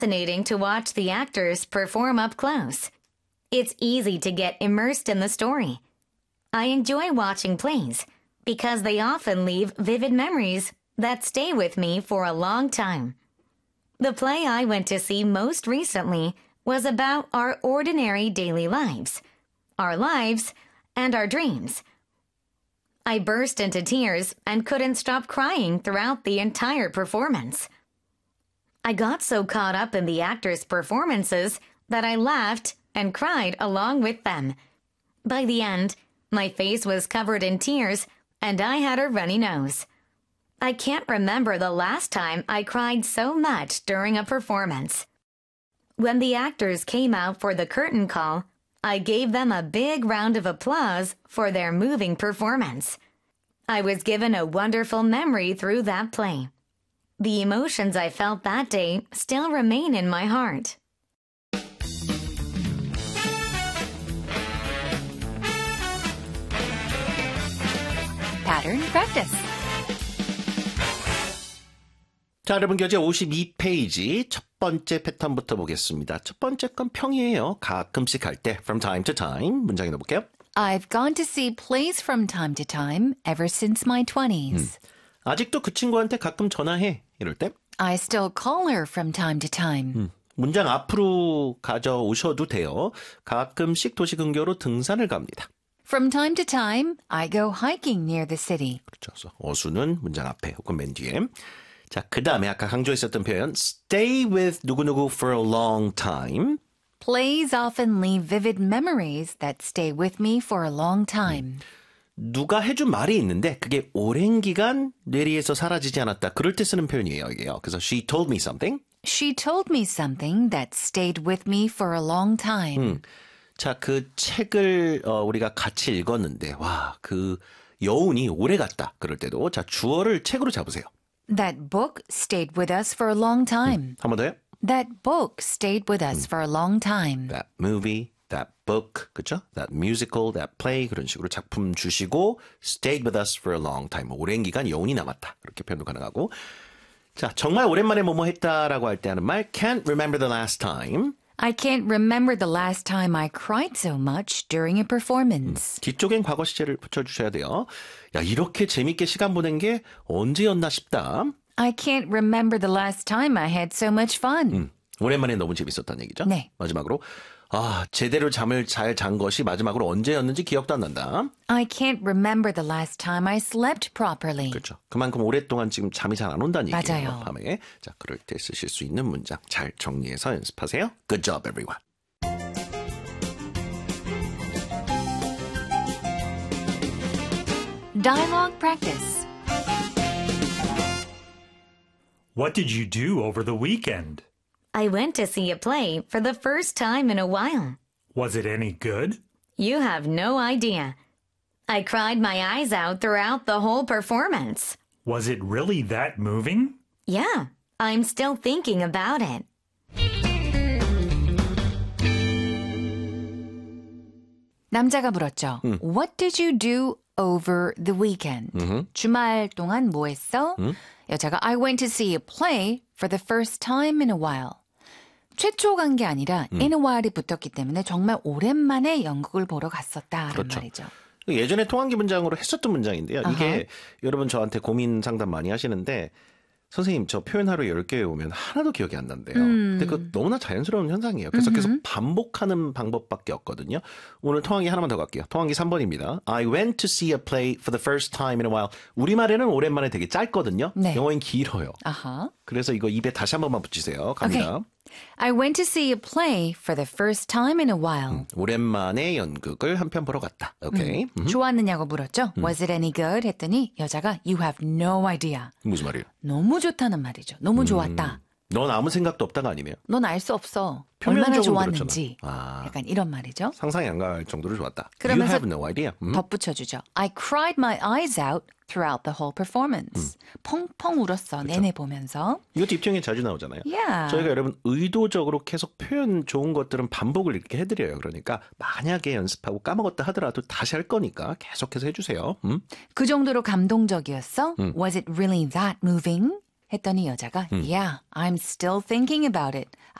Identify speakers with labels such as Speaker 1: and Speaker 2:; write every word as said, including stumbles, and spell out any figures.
Speaker 1: fascinating to watch the actors perform up close. It's easy to get immersed in the story. I enjoy watching plays because they often leave vivid memories that stay with me for a long time. The play I went to see most recently was about our ordinary daily lives, our lives, and our dreams. I burst into tears and couldn't stop crying throughout the entire performance. I got so caught up in the actors' performances that I laughed and cried along with them. By the end, my face was covered in tears and I had a runny nose. I can't remember the last time I cried so much during a performance. When the actors came out for the curtain call, I gave them a big round of applause for their moving performance. I was given a wonderful memory through that play. The emotions I felt that day still remain in my heart.
Speaker 2: Pattern practice.
Speaker 3: 자, 여러분 교재 오십이 페이지 첫 번째 패턴부터 보겠습니다. 첫 번째 건 평이에요. 가끔씩 할 때 from time to time 문장 읽어볼게요.
Speaker 2: I've gone to see plays from time to time ever since my twenties.
Speaker 3: 음. 아직도 그 친구한테 가끔 전화해. 이럴 때
Speaker 2: I still call her from time to time.
Speaker 3: 음. 문장 앞으로 가져오셔도 돼요. 가끔씩 도시 근교로 등산을 갑니다.
Speaker 2: From time to time, I go hiking near the city.
Speaker 3: 그렇죠. 그래서 어수는 문장 앞에 혹은 맨 뒤에. 자, 그 다음에 아까 강조했었던 표현 stay with 누구누구 for a long time.
Speaker 2: Plays often leave vivid memories that stay with me for a long time.
Speaker 3: 누가 해준 말이 있는데 그게 오랜 기간 뇌리에서 사라지지 않았다. 그럴 때 쓰는 표현이에요, 이게요. 그래서 she told me something.
Speaker 2: She told me something that stayed with me for a long time.
Speaker 3: 음. 자, 그 책을 어, 우리가 같이 읽었는데 와, 그 여운이 오래 갔다. 그럴 때도 자, 주어를 책으로 잡으세요.
Speaker 2: That book stayed with us for a long time.
Speaker 3: 음. 한 번 더요.
Speaker 2: That book stayed with us 음. for a long time.
Speaker 3: That movie, that book, 그렇죠? That musical, that play 그런 식으로 작품 주시고 stayed with us for a long time. 오랜 기간 여운이 남았다. 그렇게 표현도 가능하고. 자, 정말 오랜만에 뭐뭐 했다라고 할 때 하는 말 can't remember the last time.
Speaker 2: I can't remember the last time I cried so much during a performance.
Speaker 3: 음, 뒤쪽엔 과거 시제를 붙여주셔야 돼요. 야, 이렇게 재밌게 시간 보낸 게 언제였나 싶다.
Speaker 2: I can't remember the last time I had so much fun.
Speaker 3: 음, 오랜만에 너무 재밌었다는 얘기죠.
Speaker 2: 네.
Speaker 3: 마지막으로 아, 제대로 잠을 잘 잔 것이 마지막으로 언제였는지 기억도 안 난다.
Speaker 2: I can't remember the last time I slept properly.
Speaker 3: 그렇죠. 그만큼 오랫동안 지금 잠이 잘 안 온다는 얘기예요.
Speaker 2: 맞아요.
Speaker 3: 밤에. 자, 그럴 때 쓰실 수 있는 문장 잘 정리해서 연습하세요. Good job, everyone.
Speaker 2: Dialogue practice.
Speaker 4: What did you do over the weekend?
Speaker 1: I went to see a play for the first time in a while.
Speaker 4: Was it any good?
Speaker 1: You have no idea. I cried my eyes out throughout the whole performance.
Speaker 4: Was it really that moving?
Speaker 1: Yeah, I'm still thinking about it.
Speaker 2: 남자가 물었죠.
Speaker 3: 음.
Speaker 2: What did you do over the weekend?
Speaker 3: 음흠.
Speaker 2: 주말 동안 뭐 했어?
Speaker 3: 음?
Speaker 2: 여자가 I went to see a play for the first time in a while. 최초 간 게 아니라
Speaker 3: 음.
Speaker 2: in a while이 붙었기 때문에 정말 오랜만에 연극을 보러 갔었다라는
Speaker 3: 그렇죠.
Speaker 2: 말이죠.
Speaker 3: 예전에 통한기 문장으로 했었던 문장인데요. 이게
Speaker 2: 아하.
Speaker 3: 여러분 저한테 고민 상담 많이 하시는데 선생님 저 표현 하루 열 개 외우면 하나도 기억이 안 난대요.
Speaker 2: 음.
Speaker 3: 근데 그 너무나 자연스러운 현상이에요. 그래서
Speaker 2: 음흠.
Speaker 3: 계속 반복하는 방법밖에 없거든요. 오늘 통한기 하나만 더 갈게요. 통한기 삼 번입니다. I went to see a play for the first time in a while. 우리말에는 오랜만에 되게 짧거든요.
Speaker 2: 네.
Speaker 3: 영어엔 길어요.
Speaker 2: 아하.
Speaker 3: 그래서 이거 입에 다시 한 번만 붙이세요. 갑니다.
Speaker 2: Okay. I went to see a play for the first time in a while.
Speaker 3: 음, 오랜만에 연극을 한 편 보러 갔다. 오케이.
Speaker 2: 음. 좋았느냐고 물었죠. 음. Was it any good? 했더니 여자가 You have no idea.
Speaker 3: 무슨 말이에요?
Speaker 2: 너무 좋다는 말이죠. 너무 좋았다.
Speaker 3: 음, 넌 아무 생각도 없다가 아니네요.
Speaker 2: 넌 알 수 없어. 얼마나
Speaker 3: 표면적으로
Speaker 2: 좋았는지.
Speaker 3: 아.
Speaker 2: 약간 이런 말이죠.
Speaker 3: 상상이 안 갈 정도로 좋았다. You
Speaker 2: 그러면서
Speaker 3: have no idea. 음?
Speaker 2: 덧붙여주죠. I cried my eyes out throughout the whole performance. 음. 펑펑 울었어. 내내 보면서.
Speaker 3: 이것도 입장에 자주 나오잖아요.
Speaker 2: Yeah.
Speaker 3: 저희가 여러분 의도적으로 계속 표현 좋은 것들은 반복을 이렇게 해드려요. 그러니까 만약에 연습하고 까먹었다 하더라도 다시 할 거니까 계속해서 해주세요. 음?
Speaker 2: 그 정도로 감동적이었어?
Speaker 3: 음.
Speaker 2: Was it really that moving? 했더니 여자가 Yeah, I'm still thinking about it.